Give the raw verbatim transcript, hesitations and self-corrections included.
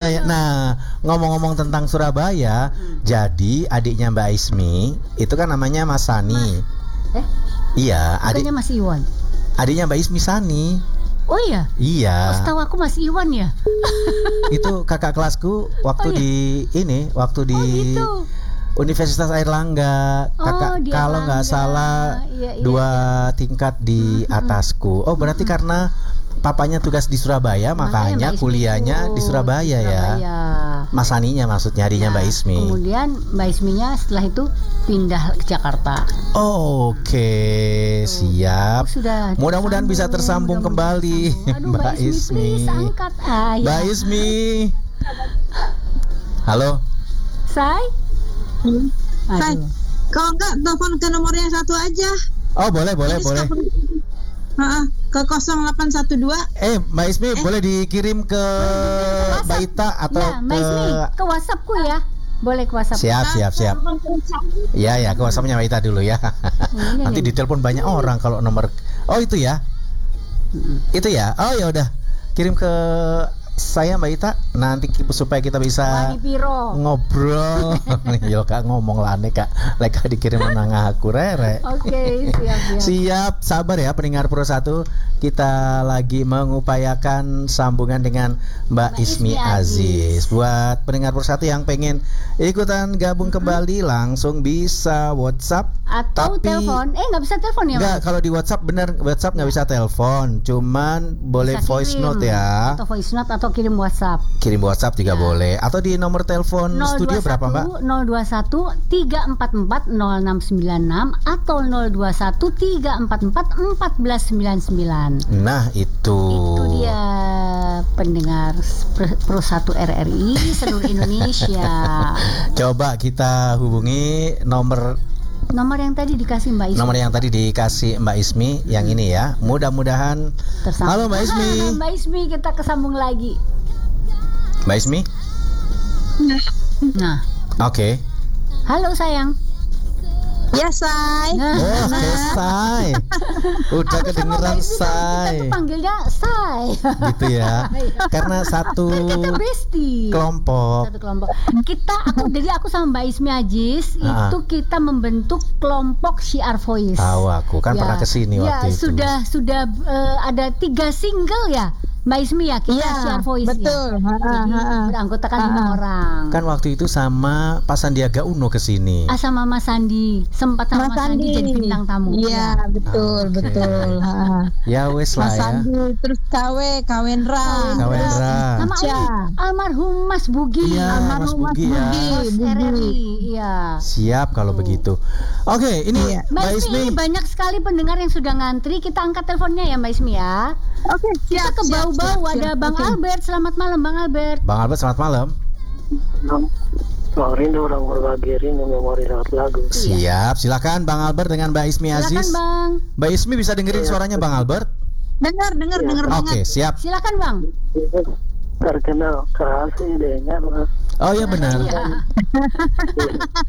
Surabaya. Nah, ngomong-ngomong tentang Surabaya, hmm. jadi adiknya Mbak Ismi itu kan namanya Mas Sani. Mas. Eh? Iya, adiknya Mas Iwan. Adiknya Mbak Ismi Sani. Oh iya? Iya. Oh, setahu aku Mas Iwan ya. Itu kakak kelasku waktu oh, iya? di ini, waktu di oh, gitu. Universitas Airlangga. Kakak oh, kalau nggak salah iya, iya, dua iya. tingkat di hmm, atasku. Oh, berarti hmm. karena papanya tugas di Surabaya, makanya, makanya kuliahnya itu, di Surabaya, di Surabaya ya. Mas Saninya maksudnya adiknya ya, Mbak Ismi. Kemudian Mbak Isminya setelah itu pindah ke Jakarta. Oh, Oke, okay. siap. Oh, mudah-mudahan bisa tersambung mudah kembali, Aduh, Mbak Ismi. Please, angkat. Ah, ya. Mbak Ismi. Halo. Say. Hmm. Say. Kalau enggak telepon ke nomor yang satu aja. Oh, boleh, boleh, Ini boleh. Heeh, ke nol delapan satu dua. Eh, Mbak Ismi eh. boleh dikirim ke Mbak Ita atau ya, Mbak Ismi, ke... ke WhatsAppku ya. Boleh ke WhatsApp. Siap, siap, siap. Iya, ya, ke WhatsAppnya Mbak Ita dulu ya. Ini, Nanti ini. ditelepon banyak ini. orang kalau nomor. Oh, itu ya. Mm-hmm. Itu ya. Oh, ya udah. Kirim ke saya Mbak Ita nanti supaya kita bisa ngobrol. Yo Kak ngomong lah nih Kak. Leka dikirim nang aku rere. Oke, okay, siap, siap. Siap, sabar ya pendengar Pro satu. Kita lagi mengupayakan sambungan dengan Mbak, Mbak Ismi, Ismi Aziz. Aziz. Buat pendengar Pro satu yang pengen ikutan gabung mm-hmm. kembali langsung bisa WhatsApp atau tapi, telepon. Eh nggak bisa telepon ya? Nggak, kalau di WhatsApp bener WhatsApp nggak bisa telepon. Cuman boleh bisa voice kirim. note ya. Atau voice note atau kirim WhatsApp. Kirim WhatsApp juga ya. boleh. Atau di nomor telepon studio berapa Mbak? nol dua satu tiga empat empat nol enam sembilan enam atau nol dua satu tiga empat empat empat sembilan sembilan. Nah itu. Itu dia pendengar Pro satu R R I seluruh Indonesia. Coba kita hubungi nomor Nomor yang tadi dikasih Mbak Ismi. Nomor yang tadi dikasih Mbak Ismi hmm. yang ini ya. Mudah-mudahan tersambung. Halo Mbak Ismi. Halo Mbak Ismi, kita kesambung lagi. Mbak Ismi? Nah. Oke. Okay. Halo sayang. Ya Say. Oh Say. Udah kedengeran Say. Kita panggilnya Say. Gitu ya. Karena satu kita bestie. kelompok. Satu kelompok. Kita aku jadi aku sama Mbak Ismi Aziz uh-huh. itu kita membentuk kelompok Syiar Voice. Tahu aku kan ya. pernah kesini ya, waktu itu. Sudah sudah uh, ada tiga single ya. Mbak Ismi ya, kita ya, Syiar Voice betul. ya. Jadi beranggotakan lima orang. Kan waktu itu sama Pak Sandiaga Uno kesini. Ah sama Mas Sandi, sempat sama Mas Sandi, Sandi jadi bintang tamu. Iya, ya. betul, okay. betul. Ya wes lah ya. Mas Sandi, terus Kawe, Kawendra. Kawendra. Sama almarhum Mas Bugi. Iya, almarhum Mas Bugi, Mas Bugi ya. Mas R R I, iya. Siap kalau oh. begitu. Oke, okay, ini ya. Mbak Ismi, ini banyak sekali pendengar yang sudah ngantri. Kita angkat teleponnya ya Mbak Ismi ya. Oke, okay, siap. Kita ke bau-bau ada Bang okay. Albert. Selamat malam Bang Albert. Bang Albert selamat malam. Bang Rindu orang berbagi rindu memori lewat lagu. Siap, silakan Bang Albert dengan Mbak Ismi Aziz. Silakan Bang. Mbak Ismi bisa dengerin ya. suaranya Bang Albert? Dengar, dengar, ya. dengar Oke, banget. okay, siap. Silakan Bang. Terkenal keras dengan. Oh iya benar. Ya.